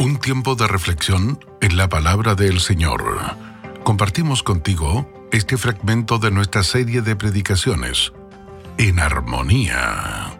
Un tiempo de reflexión en la palabra del Señor. Compartimos contigo este fragmento de nuestra serie de predicaciones, En Armonía.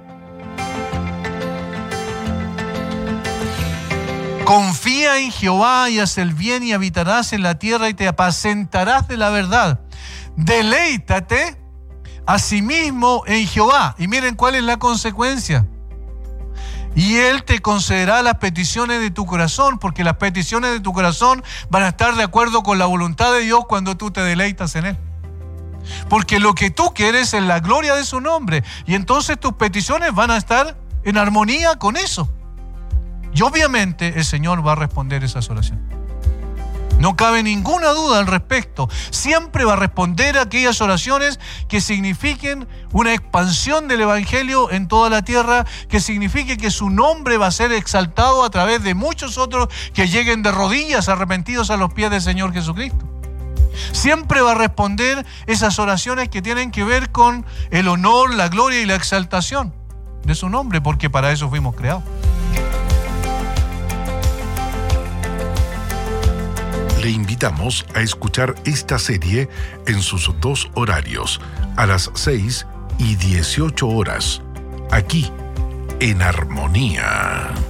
Confía en Jehová y haz el bien y habitarás en la tierra y te apacentarás de la verdad. Deleítate asimismo en Jehová. Y miren cuál es la consecuencia. Y Él te concederá las peticiones de tu corazón, porque las peticiones de tu corazón van a estar de acuerdo con la voluntad de Dios cuando tú te deleitas en Él. Porque lo que tú quieres es la gloria de su nombre, y entonces tus peticiones van a estar en armonía con eso. Y obviamente el Señor va a responder esas oraciones. No cabe ninguna duda al respecto. Siempre va a responder a aquellas oraciones que signifiquen una expansión del Evangelio en toda la tierra, que signifique que su nombre va a ser exaltado a través de muchos otros que lleguen de rodillas arrepentidos a los pies del Señor Jesucristo. Siempre va a responder esas oraciones que tienen que ver con el honor, la gloria y la exaltación de su nombre, porque para eso fuimos creados. Le invitamos a escuchar esta serie en sus dos horarios, a las 6 y 18 horas, aquí, en Armonía.